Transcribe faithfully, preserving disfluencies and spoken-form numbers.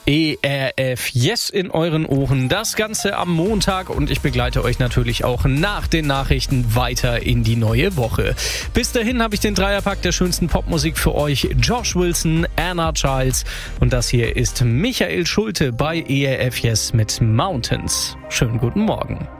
E R F Yes in euren Ohren. Das Ganze am Montag und ich begleite euch natürlich auch nach den Nachrichten weiter in die neue Woche. Bis dahin habe ich den Dreierpack der schönsten Popmusik für euch. Josh Wilson, Anna Childs und das hier ist Michael Schulte bei E R F Yes mit Mountains. Schönen guten Morgen.